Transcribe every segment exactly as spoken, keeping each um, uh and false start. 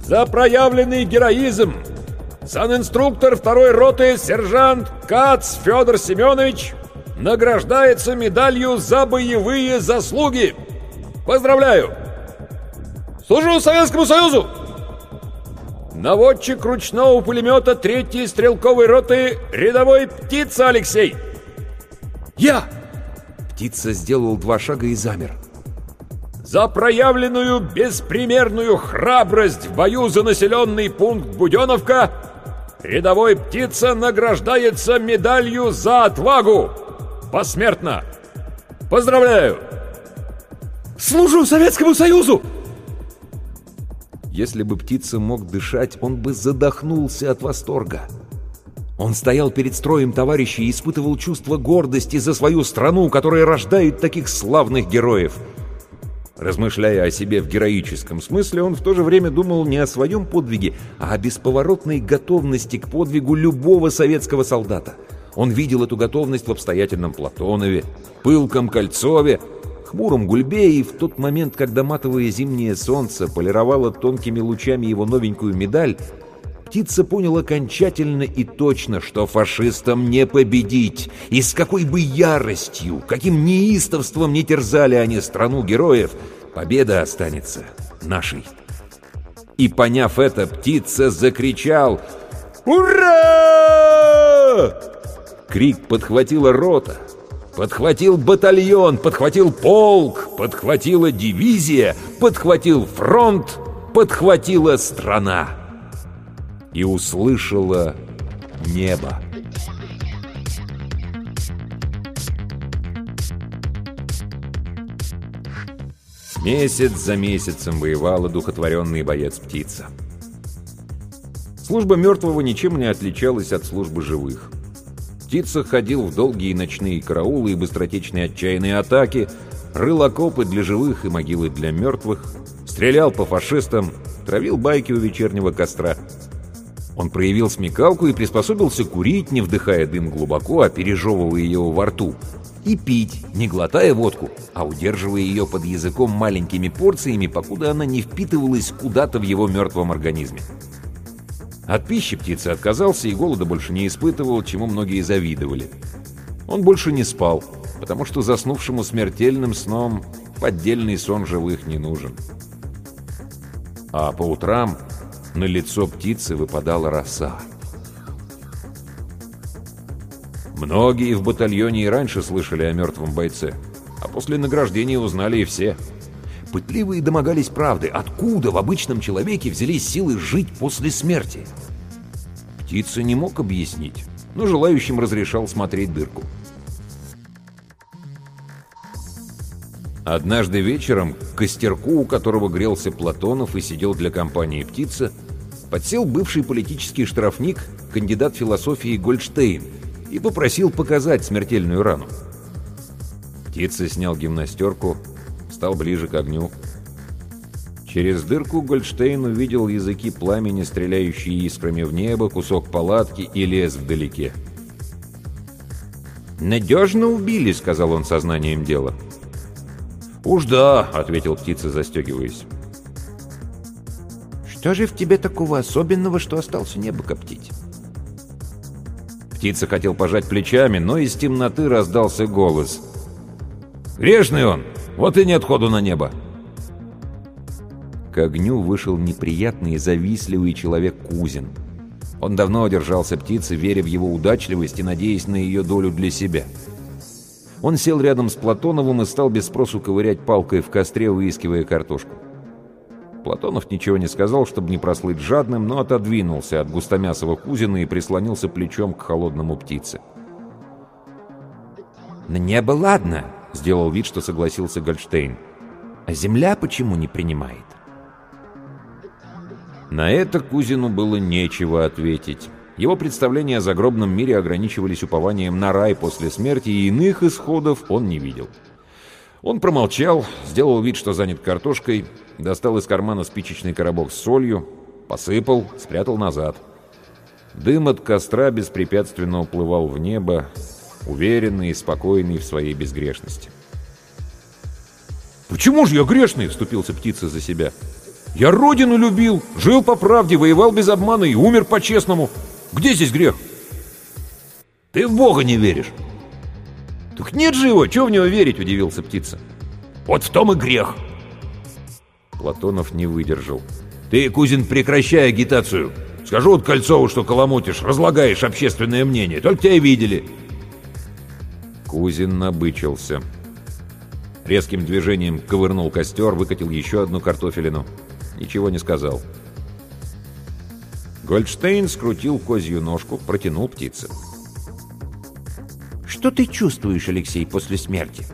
За проявленный героизм санинструктор второй роты сержант Кац Федор Семенович награждается медалью за боевые заслуги. Поздравляю! Служу Советскому Союзу! Наводчик ручного пулемета третьей стрелковой роты рядовой Птица Алексей. Я! Птица сделал два шага и замер. За проявленную беспримерную храбрость в бою за населенный пункт Буденовка рядовой Птица награждается медалью за отвагу. Посмертно. Поздравляю! Служу Советскому Союзу! Если бы Птица мог дышать, он бы задохнулся от восторга. Он стоял перед строем товарищей и испытывал чувство гордости за свою страну, которая рождает таких славных героев. Размышляя о себе в героическом смысле, он в то же время думал не о своем подвиге, а о бесповоротной готовности к подвигу любого советского солдата. Он видел эту готовность в обстоятельном Платонове, пылком Кольцове, хмуром Гульбе, и в тот момент, когда матовое зимнее солнце полировало тонкими лучами его новенькую медаль, Птица понял окончательно и точно, что фашистам не победить. И с какой бы яростью, каким неистовством не терзали они страну героев, победа останется нашей. И, поняв это, Птица закричал: «Ура!» Крик подхватила рота, подхватил батальон, подхватил полк, подхватила дивизия, подхватил фронт, подхватила страна. И услышала небо. Месяц за месяцем воевал одухотворенный боец Птица. Служба мертвого ничем не отличалась от службы живых. Птица ходил в долгие ночные караулы и быстротечные отчаянные атаки, рыл окопы для живых и могилы для мертвых, стрелял по фашистам, травил байки у вечернего костра. Он проявил смекалку и приспособился курить, не вдыхая дым глубоко, а пережевывая его во рту, и пить, не глотая водку, а удерживая ее под языком маленькими порциями, покуда она не впитывалась куда-то в его мертвом организме. От пищи Птица отказался и голода больше не испытывал, чему многие завидовали. Он больше не спал, потому что заснувшему смертельным сном поддельный сон живых не нужен. А по утрам на лицо Птицы выпадала роса. Многие в батальоне и раньше слышали о мертвом бойце, а после награждения узнали и все. Пытливые домогались правды, откуда в обычном человеке взялись силы жить после смерти. Птица не мог объяснить, но желающим разрешал смотреть дырку. Однажды вечером к костерку, у которого грелся Платонов и сидел для компании Птица, подсел бывший политический штрафник, кандидат философии Гольдштейн, и попросил показать смертельную рану. Птица снял гимнастерку, стал ближе к огню. Через дырку Гольдштейн увидел языки пламени, стреляющие искрами в небо, кусок палатки и лес вдалеке. «Надежно убили», — сказал он сознанием дела. «Уж да», — ответил Птица, застегиваясь. «Что же в тебе такого особенного, что остался небо коптить?» Птица хотел пожать плечами, но из темноты раздался голос. «Грешный он, вот и нет ходу на небо». К огню вышел неприятный и завистливый человек Кузин. Он давно держался Птицы, веря в его удачливость и надеясь на ее долю для себя. Он сел рядом с Платоновым и стал без спросу ковырять палкой в костре, выискивая картошку. Платонов ничего не сказал, чтобы не прослыть жадным, но отодвинулся от густомясого Кузина и прислонился плечом к холодному Птице. «На небо ладно», — сделал вид, что согласился Гольдштейн. «А земля почему не принимает?» На это Кузину было нечего ответить. Его представления о загробном мире ограничивались упованием на рай после смерти, и иных исходов он не видел. Он промолчал, сделал вид, что занят картошкой, достал из кармана спичечный коробок с солью, посыпал, спрятал назад. Дым от костра беспрепятственно уплывал в небо, уверенный и спокойный в своей безгрешности. «Почему же я грешный?» — вступился Птица за себя. Я родину любил, жил по правде, воевал без обмана и умер по-честному. Где здесь грех? Ты в Бога не веришь. Так нет же его, чего в него верить, удивился Птица. Вот в том и грех. Платонов не выдержал. Ты, Кузин, прекращай агитацию. Скажу вот Кольцову, что каламутишь, разлагаешь общественное мнение. Только тебя и видели. Кузин набычился. Резким движением ковырнул костер, выкатил еще одну картофелину. Ничего не сказал. Гольдштейн скрутил козью ножку, протянул Птице. Что ты чувствуешь, Алексей, после смерти?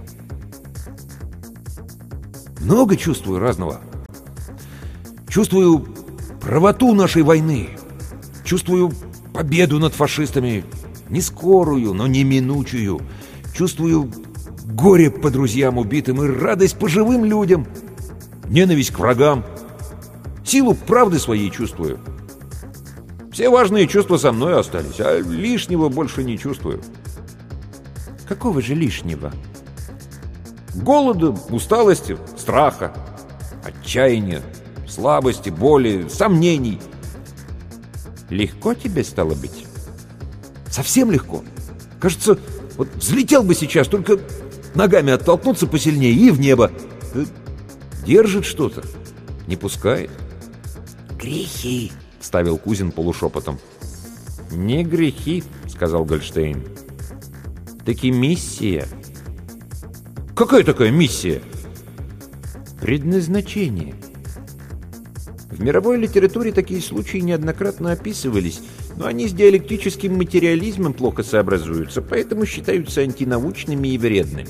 Много чувствую разного. Чувствую правоту нашей войны. Чувствую победу над фашистами. Не скорую, но неминучую. Чувствую горе по друзьям убитым и радость по живым людям. Ненависть к врагам. Силу правды своей чувствую. Все важные чувства со мной остались, а лишнего больше не чувствую. Какого же лишнего? Голода, усталости, страха, отчаяния, слабости, боли, сомнений. Легко тебе стало быть? Совсем легко. Кажется, вот взлетел бы сейчас, только ногами оттолкнуться посильнее и в небо. Держит что-то, не пускает. Грехи, — вставил Кузин полушепотом. «Не грехи», — сказал Гольдштейн. «Таки миссия». «Какая такая миссия?» «Предназначение». В мировой литературе такие случаи неоднократно описывались, но они с диалектическим материализмом плохо сообразуются, поэтому считаются антинаучными и вредными.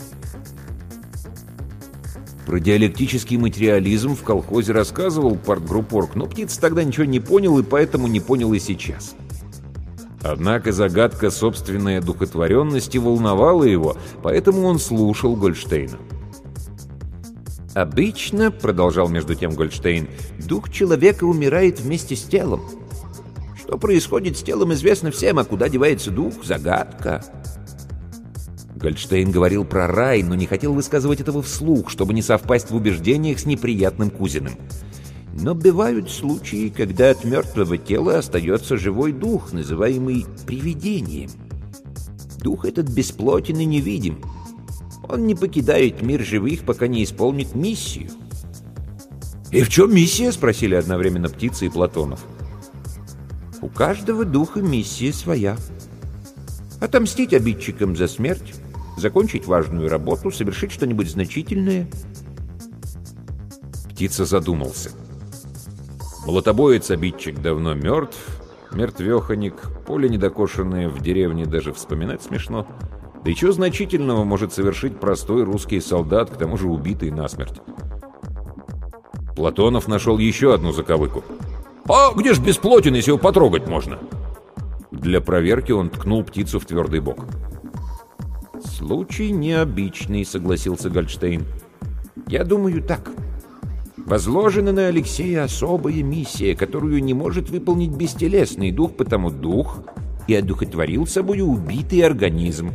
Про диалектический материализм в колхозе рассказывал партгруппорг, но Птица тогда ничего не понял и поэтому не понял и сейчас. Однако загадка собственной одухотворенности волновала его, поэтому он слушал Гольдштейна. «Обычно, — продолжал между тем Гольдштейн, — дух человека умирает вместе с телом. Что происходит с телом, известно всем, а куда девается дух — загадка». Гольдштейн говорил про рай, но не хотел высказывать этого вслух, чтобы не совпасть в убеждениях с неприятным Кузиным. Но бывают случаи, когда от мертвого тела остается живой дух, называемый привидением. Дух этот бесплотен и невидим. Он не покидает мир живых, пока не исполнит миссию. «И в чем миссия?» — спросили одновременно Птица и Платонов. У каждого духа миссия своя. Отомстить обидчикам за смерть, закончить важную работу, совершить что-нибудь значительное. Птица задумался. Молотобоец-обидчик давно мертв, мертвеханик, поле недокошенное в деревне даже вспоминать смешно. Да и чего значительного может совершить простой русский солдат, к тому же убитый насмерть? Платонов нашел еще одну заковыку. «А где ж бесплотен, если его потрогать можно?» Для проверки он ткнул Птицу в твердый бок. «Случай необычный», — согласился Гольдштейн. «Я думаю так. Возложена на Алексея особая миссия, которую не может выполнить бестелесный дух, потому дух и одухотворил собою убитый организм.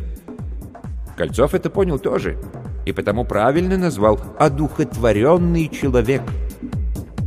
Кольцов это понял тоже, и потому правильно назвал «одухотворенный человек».